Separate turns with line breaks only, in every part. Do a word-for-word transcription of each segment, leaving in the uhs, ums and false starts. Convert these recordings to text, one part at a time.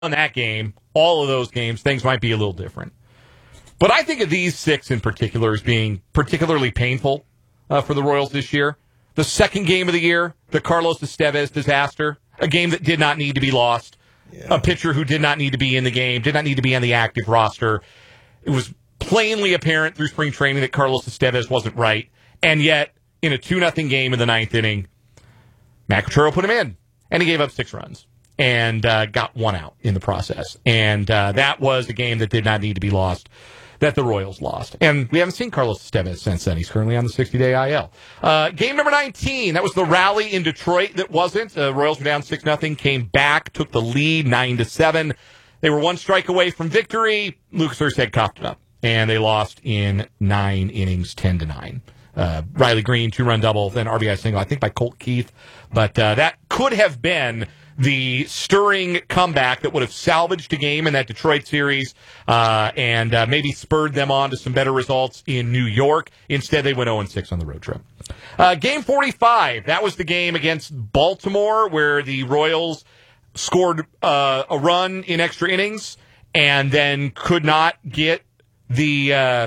that game, all of those games, things might be a little different. But I think of these six in particular as being particularly painful uh, for the Royals this year. The second game of the year, the Carlos Estevez disaster, a game that did not need to be lost, yeah. a pitcher who did not need to be in the game, did not need to be on the active roster. It was plainly apparent through spring training that Carlos Estevez wasn't right. And yet, in a two nothing game in the ninth inning, Matt Quatraro put him in, and he gave up six runs and uh, got one out in the process. And uh, that was a game that did not need to be lost, that the Royals lost. And we haven't seen Carlos Estevez since then. He's currently on the sixty-day I L. Uh, game number nineteen, that was the rally in Detroit that wasn't. The uh, Royals were down six nothing, came back, took the lead nine to seven. They were one strike away from victory. Lucas Erceg coughed it up, and they lost in nine innings, ten to nine. Uh, Riley Green, two-run double, then R B I single, I think by Colt Keith. But uh, that could have been the stirring comeback that would have salvaged a game in that Detroit series uh, and uh, maybe spurred them on to some better results in New York. Instead, they went oh and six on the road trip. Uh, game forty-five, that was the game against Baltimore where the Royals scored uh, a run in extra innings and then could not get the... Uh,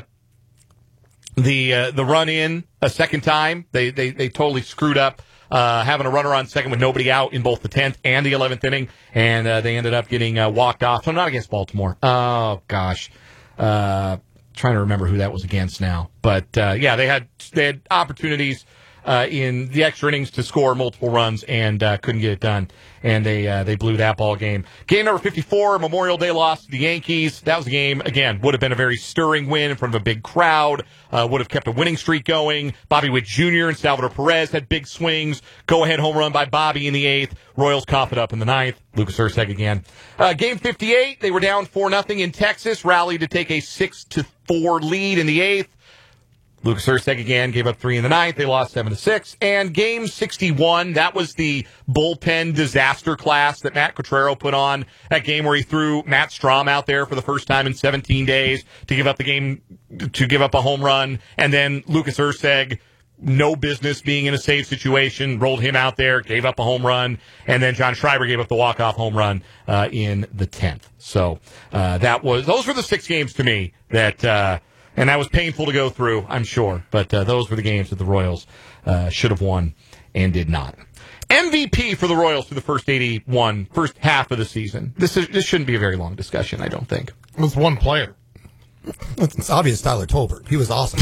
The uh, the run in a second time. They they they totally screwed up uh, having a runner on second with nobody out in both the tenth and the eleventh inning, and uh, they ended up getting uh, walked off. So not against Baltimore. Oh gosh, uh, trying to remember who that was against now. But uh, yeah, they had they had opportunities uh, in the extra innings to score multiple runs and uh, couldn't get it done. And they uh, they blew that ball game. Game number fifty-four, Memorial Day loss to the Yankees. That was a game, again, would have been a very stirring win in front of a big crowd. Uh, would have kept a winning streak going. Bobby Witt Junior and Salvador Perez had big swings. Go-ahead home run by Bobby in the eighth. Royals cough it up in the ninth. Lucas Erceg again. Uh, game fifty-eight, they were down four nothing in Texas. Rallied to take a six to four lead in the eighth. Lucas Erceg again gave up three in the ninth. They lost seven to six. And game sixty-one, that was the bullpen disaster class that Matt Quatraro put on. That game where he threw Matt Strahm out there for the first time in seventeen days to give up the game, to give up a home run. And then Lucas Erceg, no business being in a save situation, rolled him out there, gave up a home run. And then John Schreiber gave up the walk-off home run uh, in the tenth. So uh, that was, those were the six games to me that, uh, and that was painful to go through, I'm sure. But uh, those were the games that the Royals uh, should have won and did not. M V P for the Royals for the first eighty-one, first half of the season. This is, this shouldn't be a very long discussion, I don't think.
It was one player.
It's obvious, Tyler Tolbert. He was awesome.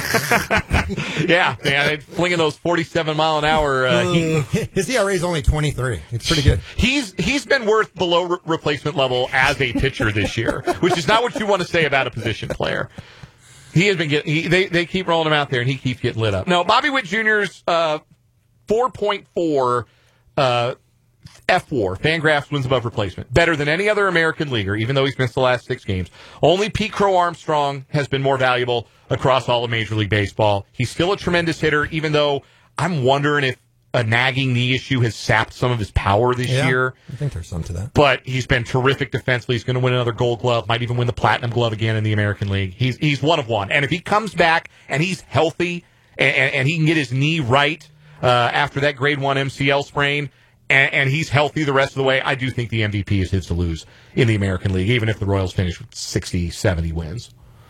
yeah, yeah, flinging those forty-seven mile an hour. Uh, he,
His E R A is only twenty-three. It's pretty good.
He's he's been worth below re- replacement level as a pitcher this year, which is not what you want to say about a position player. He has been getting. He, they they keep rolling him out there, and he keeps getting lit up. No, Bobby Witt Junior's uh, four point four uh, F W A R, Fangraphs wins above replacement, better than any other American leaguer, even though he's missed the last six games. Only Pete Crow Armstrong has been more valuable across all of Major League Baseball. He's still a tremendous hitter, even though I'm wondering if a nagging knee issue has sapped some of his power this
yeah,
year.
I think there's some to that.
But he's been terrific defensively. He's going to win another Gold Glove, might even win the Platinum Glove again in the American League. He's he's one of one. And if he comes back and he's healthy and, and, and he can get his knee right uh, after that grade one M C L sprain, and, and he's healthy the rest of the way, I do think the M V P is his to lose in the American League, even if the Royals finish with sixty, seventy wins.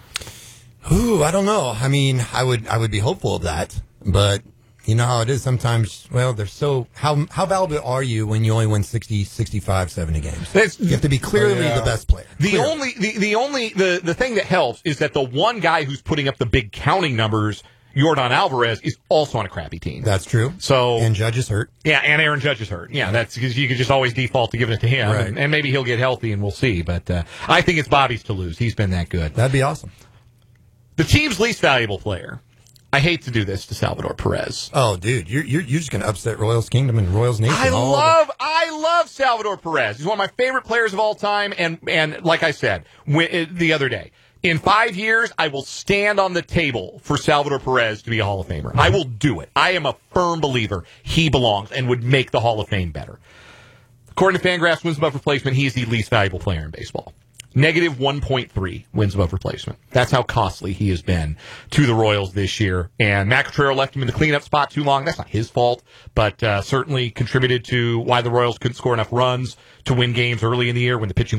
Ooh, I don't know. I mean, I would I would be hopeful of that, but you know how it is sometimes. Well, they're so how how valuable are you when you only win sixty, sixty-five, seventy games?
It's,
you have to be clearly oh, yeah. the best player.
The
clearly.
only the, the only the, the thing that helps is that the one guy who's putting up the big counting numbers, Yordan Alvarez, is also on a crappy team.
That's true.
So
and Judge is hurt.
Yeah, and Aaron Judge is hurt. Yeah, that's because you could just always default to giving it to him,
right.
and, and maybe he'll get healthy, and we'll see. But uh, I think it's Bobby's to lose. He's been that good.
That'd be awesome.
The team's least valuable player. I hate to do this to Salvador Perez.
Oh, dude, you're you're, you're just going to upset Royals Kingdom and Royals Nation.
I
all
love I love Salvador Perez. He's one of my favorite players of all time, and and like I said when, the other day, in five years, I will stand on the table for Salvador Perez to be a Hall of Famer. I will do it. I am a firm believer he belongs and would make the Hall of Fame better. According to Fangraphs wins above replacement, he is the least valuable player in baseball. Negative one point three wins above replacement. That's how costly he has been to the Royals this year. And Matt Quatraro left him in the cleanup spot too long. That's not his fault, but uh, certainly contributed to why the Royals couldn't score enough runs to win games early in the year when the pitching